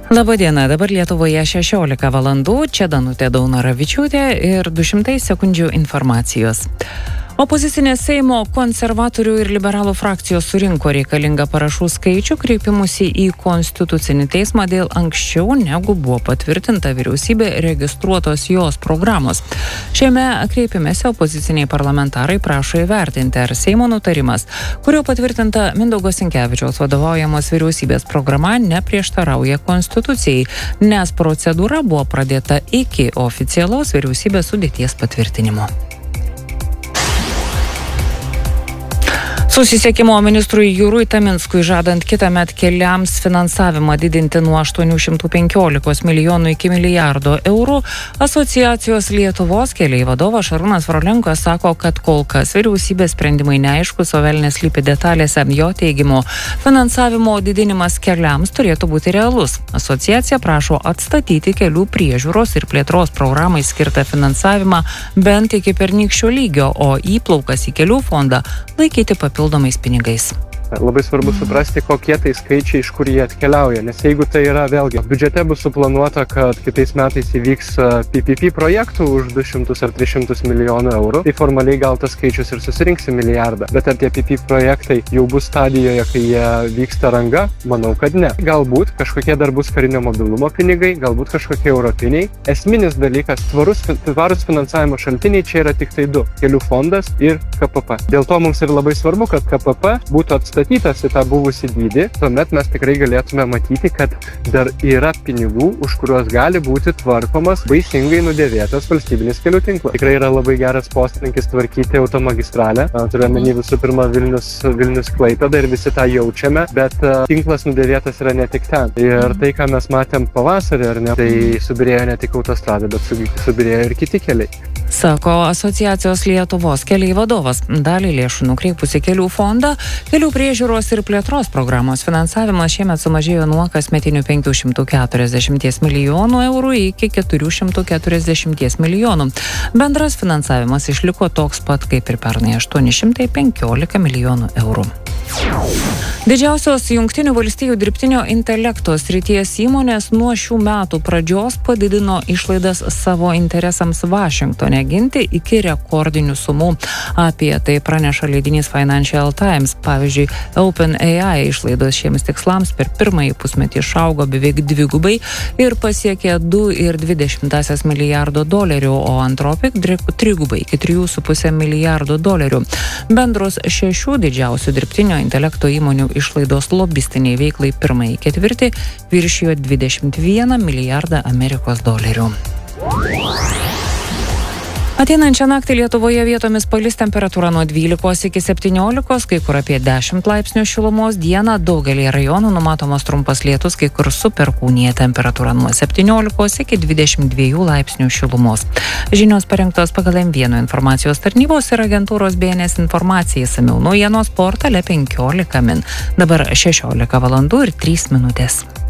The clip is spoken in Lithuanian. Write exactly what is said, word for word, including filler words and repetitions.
Labadiena, dabar Lietuvoje šešiolika valandų, čia Danutė Daunoravičiūtė ir du šimtai sekundžių informacijos. Opozicinės Seimo konservatorių ir liberalų frakcijos surinko reikalingą parašų skaičių kreipimusi į Konstitucinį teismą dėl anksčiau negu buvo patvirtinta vyriausybė registruotos jos programos. Šiame kreipimėse opoziciniai parlamentarai prašo įvertinti, ar Seimo nutarimas, kurio patvirtinta Mindaugo Sinkevičiaus vadovaujamos vyriausybės programa, neprieštarauja Konstitucijai, nes procedūra buvo pradėta iki oficialaus vyriausybės sudėties patvirtinimo. Susisiekimo ministrui Jurui Taminskui žadant kitąmet keliams finansavimą didinti nuo aštuonių šimtų penkiolikos milijonų iki milijardo eurų, asociacijos Lietuvos keliai vadovas Šarūnas Frolenko sako, kad kol kas vyriausybės sprendimai neaiškus, o velnias slypi detalėse. Jo teigimu, finansavimo didinimas keliams turėtų būti realus. Asociacija prašo atstatyti kelių priežiūros ir plėtros programai skirtą finansavimą bent iki pernykščio lygio, o įplaukas į kelių fondą laikyti papildomais pinigais. Labai svarbu suprasti, kokie tai skaičiai, iš kur jie atkeliauja, nes jeigu tai yra vėlgi, biudžete bus suplanuota, kad kitais metais įvyks P P P projektų už du šimtus ar tris šimtus milijonų eurų, tai formaliai gal tas skaičius ir susirinks į milijardą, bet ar tie P P P projektai jau bus stadijoje, kai jie vyksta ranga? Manau, kad ne. Galbūt kažkokie dar bus karinio mobilumo pinigai, galbūt kažkokie europiniai. Esminis dalykas, tvarus, tvarus finansavimo šaltiniai čia yra tik tai du – kelių fondas ir K P P. Dėl to mums ir labai svarbu, kad K P P būtų atstatytas statytas į tą buvusį dydį, tuomet mes tikrai galėtume matyti, kad dar yra pinigų, už kuriuos gali būti tvarkomas baisingai nudėvėtas valstybinis kelių tinklas. Tikrai yra labai geras poslinkis tvarkyti automagistralę. Turiu omeny visų pirma Vilnius, Vilnius Klaipėda ir visi tą jaučiame, bet uh, tinklas nudėvėtas yra ne tik ten. Ir tai, ką mes matėm pavasarį, ar ne, tai subirėjo ne tik autostrada, bet subirėjo ir kiti keliai. Sako asociacijos Lietuvos keliai vadovas. Dalį lėšų nukreipus į kelių fondą, kelių priežiūros ir plėtros programos finansavimas šiemet sumažėjo nuo kasmetinių penkių šimtų keturiasdešimties milijonų eurų iki keturių šimtų keturiasdešimties milijonų. Bendras finansavimas išliko toks pat kaip ir pernai – aštuoni šimtai penkiolika milijonų eurų. Didžiausios Jungtinių valstijų dirbtinio intelekto srities įmonės nuo šių metų pradžios padidino išlaidas savo interesams Vašingtone ginti iki rekordinių sumų. Apie tai praneša leidinys Financial Times. Pavyzdžiui, OpenAI išlaidos šiems tikslams per pirmąjį pusmetį išaugo beveik dvigubai ir pasiekė du ir dvi dešimtąsias milijardo dolerių, o Anthropic trigubai iki trijų su puse milijardo dolerių. Bendros šešių didžiausių dirbtinio intelekto įmonių išlaidos lobistiniai veiklai pirmąjį ketvirtį viršijo dvidešimt vieną milijardą Amerikos dolerių. Ateinančią naktį Lietuvoje vietomis palis temperatūra nuo dvylikos iki septyniolikos, kai kur apie dešimt laipsnių šilumos. Dieną daugelį rajonų numatomas trumpas lietus, kai kur su perkūnija, temperatūra nuo septyniolikos iki dvidešimt dviejų laipsnių šilumos. Žinios parengtos pagal M vienas informacijos tarnybos ir agentūros B N S informacijai, išsamiau naujienos portale penkiolika min. Dabar šešiolika valandų ir trys minutės.